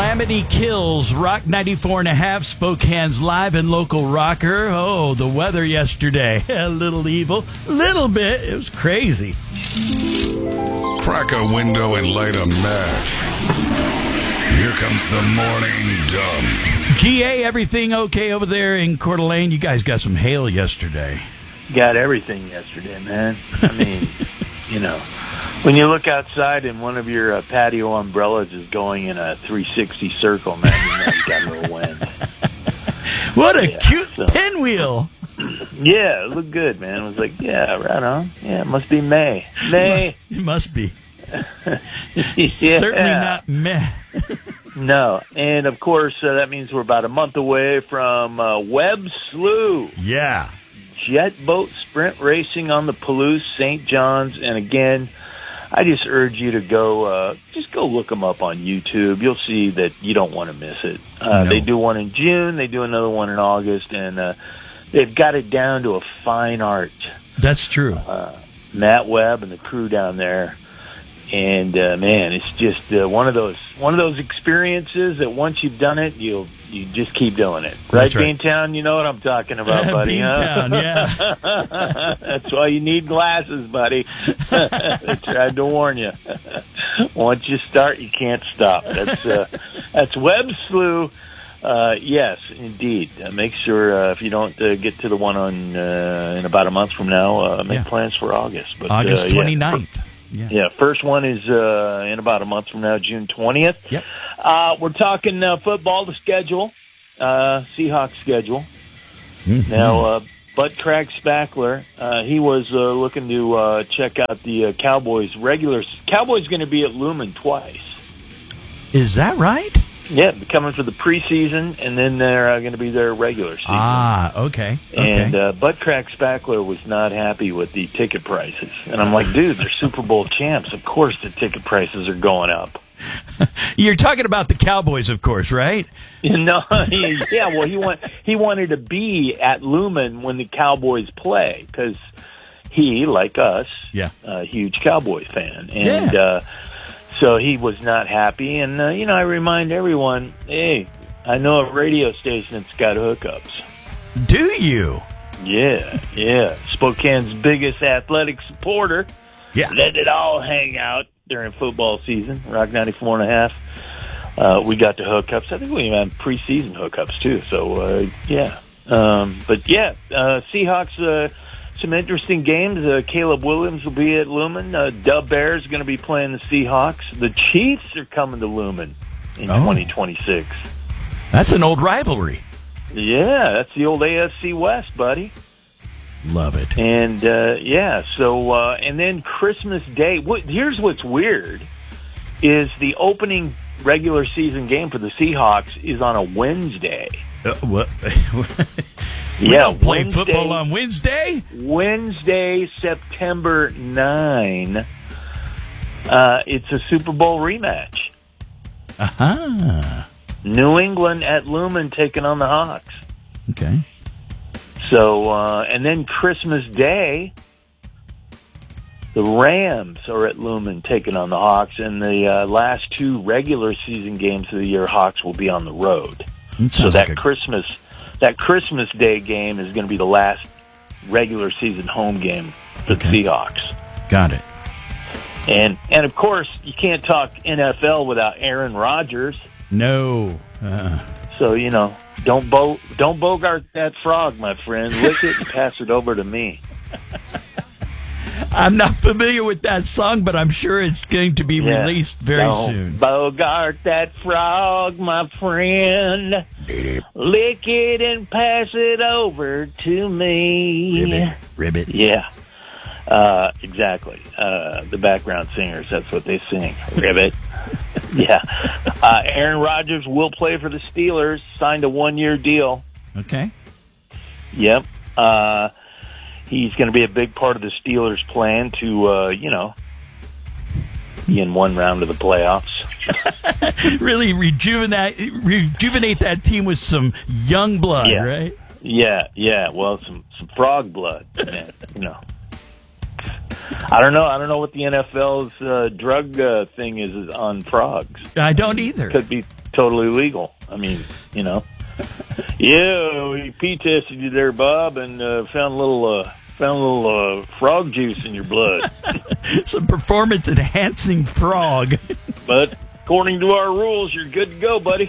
Calamity Kills, Rock 94.5, Spokane's live and local rocker. Oh, the weather yesterday. A little evil. Little bit. It was crazy. Crack a window and light a match. Here comes the morning dump. GA, everything okay over there in Coeur d'Alene? You guys got some hail yesterday. Got everything yesterday, man. I mean, when you look outside and one of your patio umbrellas is going in a 360 circle, man, you know you got a little wind. What a cute pinwheel. Yeah, it looked good, man. It was like, yeah, right on. Yeah, it must be May. May. It must be. Yeah. Certainly not meh. No. And, of course, that means we're about a month away from Webb Slough. Yeah. Jet boat sprint racing on the Palouse, St. John's. And, again, I just urge you to go look them up on YouTube. You'll see that you don't want to miss it. No. They do one in June. They do another one in August. And they've got it down to a fine art. That's true. Matt Webb and the crew down there. And, man, it's just one of those experiences that once you've done it, you just keep doing it. Right, Beantown? You know what I'm talking about, buddy. Beantown, yeah. That's why you need glasses, buddy. I tried to warn you. Once you start, you can't stop. That's Webb Slough. Yes, indeed. Make sure if you don't get to the one on in about a month from now, make plans for August. But, August 29th. Yeah, first one is in about a month from now, June 20th. Yep. We're talking football, the schedule, Seahawks schedule. Mm-hmm. Now, Bud Craig Spackler, he was looking to check out the Cowboys regular. Cowboys going to be at Lumen twice. Is that right? Yeah, coming for the preseason, and then they're going to be their regular season. Ah, okay. And Bud Craig Spackler was not happy with the ticket prices. And I'm like, dude, they're Super Bowl champs. Of course the ticket prices are going up. You're talking about the Cowboys, of course, right? No, well, he wanted to be at Lumen when the Cowboys play, because he, like us, a huge Cowboys fan. And so he was not happy. And, I remind everyone, hey, I know a radio station that's got hookups. Do you? Yeah. Spokane's biggest athletic supporter. Yeah. Let it all hang out during football season. Rock 94.5. We got the hookups. I think we even had preseason hookups, too. So, Seahawks, some interesting games. Caleb Williams will be at Lumen. Dub Bears is going to be playing the Seahawks. The Chiefs are coming to Lumen in 2026. That's an old rivalry. Yeah, that's the old AFC West, buddy. Love it. And, and then Christmas Day. Here's what's weird, is the opening regular season game for the Seahawks is on a Wednesday. What? We don't play football on Wednesday? Wednesday, September 9. It's a Super Bowl rematch. Uh-huh. New England at Lumen taking on the Hawks. Okay. So, and then Christmas Day, the Rams are at Lumen taking on the Hawks, and the last two regular season games of the year, Hawks will be on the road. So that Christmas Day game is going to be the last regular season home game for the Seahawks. Got it. And of course, you can't talk NFL without Aaron Rodgers. No. So, don't bogart that frog, my friend. Lick it and pass it over to me. I'm not familiar with that song, but I'm sure it's going to be released very soon. Bogart that frog, my friend. Lick it and pass it over to me. Ribbit. Yeah. Exactly. The background singers, that's what they sing. Ribbit. Yeah. Aaron Rodgers will play for the Steelers. Signed a 1-year deal. Okay. Yep. He's going to be a big part of the Steelers' plan to, be in one round of the playoffs. Really rejuvenate that team with some young blood, right? Yeah. Well, some frog blood, man. I don't know what the NFL's drug thing is on frogs. I don't either. totally legal. I mean, you know. Yeah, we pee tested you there, Bob, and found a little frog juice in your blood. Some performance-enhancing frog. But according to our rules, you're good to go, buddy.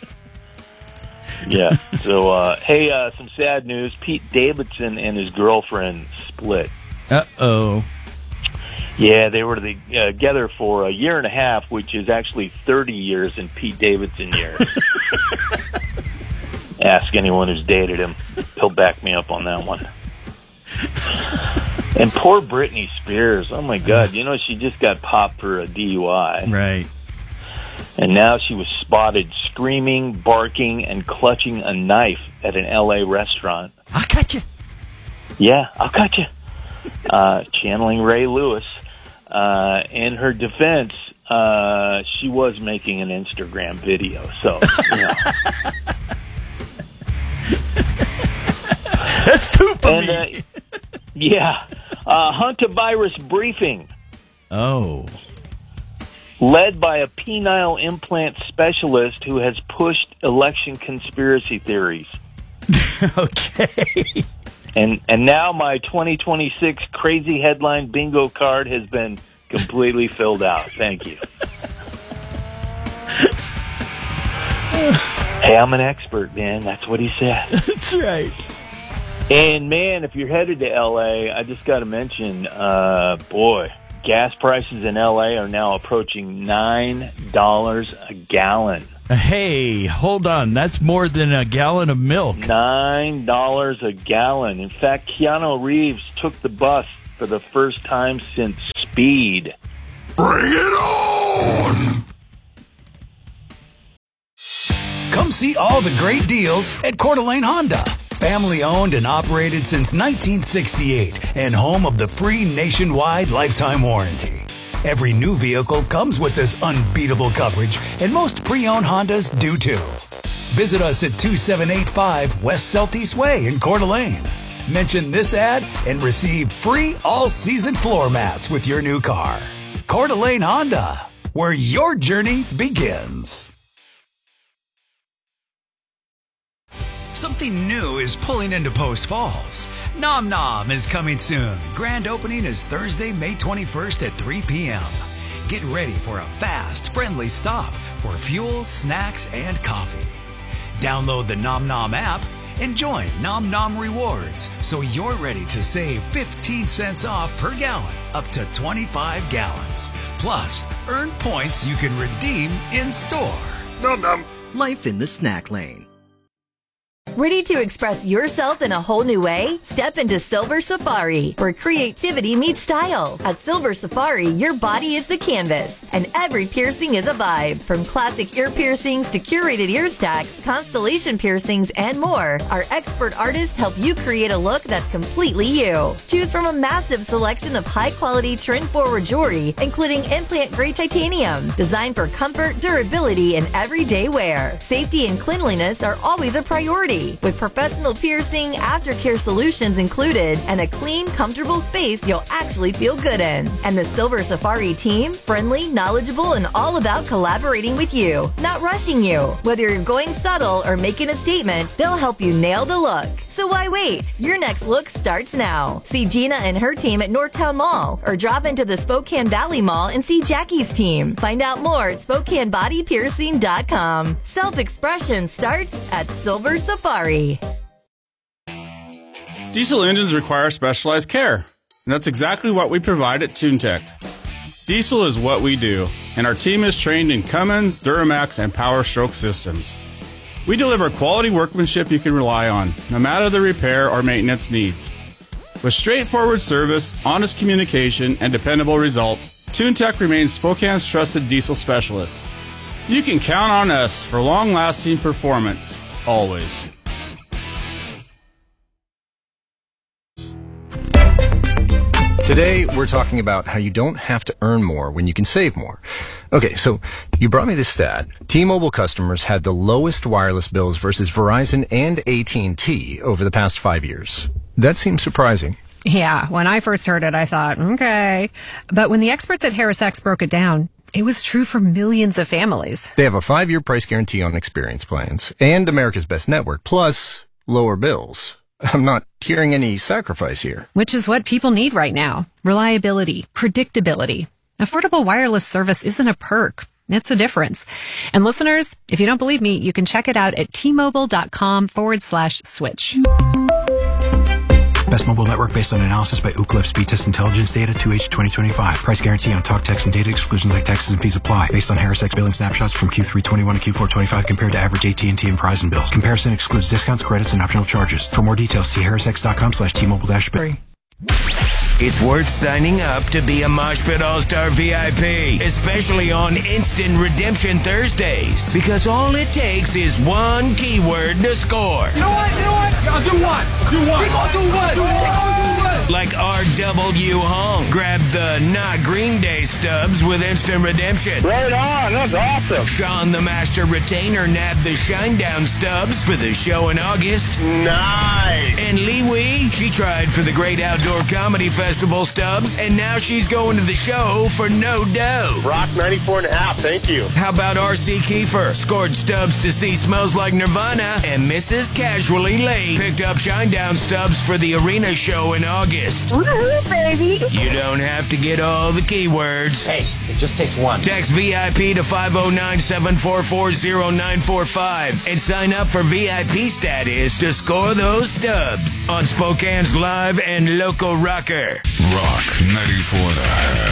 Yeah. So, hey, some sad news. Pete Davidson and his girlfriend split. Uh-oh. Yeah, they were together for a year and a half, which is actually 30 years in Pete Davidson years. Ask anyone who's dated him. He'll back me up on that one. And poor Britney Spears. Oh, my God. You know, she just got popped for a DUI. Right. And now she was spotted screaming, barking, and clutching a knife at an L.A. restaurant. I got you. Yeah, I'll cut you. Channeling Ray Lewis. In her defense, she was making an Instagram video. So, you know. That's two for me. Yeah. Hantavirus briefing. Oh. Led by a penile implant specialist who has pushed election conspiracy theories. Okay. And now my 2026 crazy headline bingo card has been completely filled out. Thank you. Hey, I'm an expert, man. That's what he said. That's right. And, man, if you're headed to L.A., I just got to mention, boy, gas prices in L.A. are now approaching $9 a gallon. Hey, hold on. That's more than a gallon of milk. $9 a gallon. In fact, Keanu Reeves took the bus for the first time since Speed. Bring it on! Come see all the great deals at Coeur d'Alene Honda. Family owned and operated since 1968 and home of the free nationwide lifetime warranty. Every new vehicle comes with this unbeatable coverage, and most pre-owned Hondas do too. Visit us at 2785 West Celtice Way in Coeur d'Alene. Mention this ad and receive free all-season floor mats with your new car. Coeur d'Alene Honda, where your journey begins. Something new is pulling into Post Falls. Nom Nom is coming soon. Grand opening is Thursday, May 21st at 3 p.m. Get ready for a fast, friendly stop for fuel, snacks, and coffee. Download the Nom Nom app and join Nom Nom Rewards so you're ready to save 15 cents off per gallon up to 25 gallons. Plus, earn points you can redeem in store. Nom nom. Life in the snack lane. Ready to express yourself in a whole new way? Step into Silver Safari, where creativity meets style. At Silver Safari, your body is the canvas, and every piercing is a vibe. From classic ear piercings to curated ear stacks, constellation piercings, and more, our expert artists help you create a look that's completely you. Choose from a massive selection of high-quality trend-forward jewelry, including implant-grade titanium, designed for comfort, durability, and everyday wear. Safety and cleanliness are always a priority, with professional piercing, aftercare solutions included, and a clean, comfortable space you'll actually feel good in. And the Silver Safari team, friendly, knowledgeable, and all about collaborating with you, not rushing you. Whether you're going subtle or making a statement, they'll help you nail the look. So why wait? Your next look starts now. See Gina and her team at Northtown Mall, or drop into the Spokane Valley Mall and see Jackie's team. Find out more at SpokaneBodyPiercing.com. Self-expression starts at Silver Safari. Diesel engines require specialized care, and that's exactly what we provide at TuneTech. Diesel is what we do, and our team is trained in Cummins, Duramax, and Power Stroke systems. We deliver quality workmanship you can rely on, no matter the repair or maintenance needs. With straightforward service, honest communication, and dependable results, TuneTech remains Spokane's trusted diesel specialist. You can count on us for long-lasting performance, always. Today, we're talking about how you don't have to earn more when you can save more. Okay, so you brought me this stat. T-Mobile customers had the lowest wireless bills versus Verizon and AT&T over the past 5 years. That seems surprising. Yeah, when I first heard it, I thought, okay. But when the experts at HarrisX broke it down, it was true for millions of families. They have a 5-year price guarantee on experience plans and America's Best Network, plus lower bills. I'm not hearing any sacrifice here. Which is what people need right now. Reliability, predictability. Affordable wireless service isn't a perk. It's a difference. And listeners, if you don't believe me, you can check it out at T-Mobile.com/switch. Best mobile network based on analysis by Ookla Speed Test Intelligence data 2H 2025. Price guarantee on talk, text, and data exclusions like taxes and fees apply. Based on HarrisX billing snapshots from Q3 21 to Q4 25 compared to average AT&T and Verizon bills. Comparison excludes discounts, credits, and optional charges. For more details, see harrisx.com/T-Mobile-bill. It's worth signing up to be a Mosh Pit All-Star VIP, especially on Instant Redemption Thursdays, because all it takes is one keyword to score. You know what? I'll do one. We gonna do one. Like R.W. Hung. Grab the not Green Day stubs with Instant Redemption. Right on. That's awesome. Sean the Master Retainer nabbed the Shinedown stubs for the show in August. Nice. And Lee Wee, she tried for the Great Outdoor Comedy Festival stubs, and now she's going to the show for no dough. Rock 94.5, thank you. How about R.C. Kiefer? Scored stubs to see Smells Like Nirvana, and Mrs. Casually Late picked up Shinedown stubs for the Arena show in August. Woohoo, baby! You don't have to get all the keywords. Hey, it just takes one. Text VIP to 509-744-0945 and sign up for VIP status to score those stubs on Spokane's live and local rocker. Rock 94.5.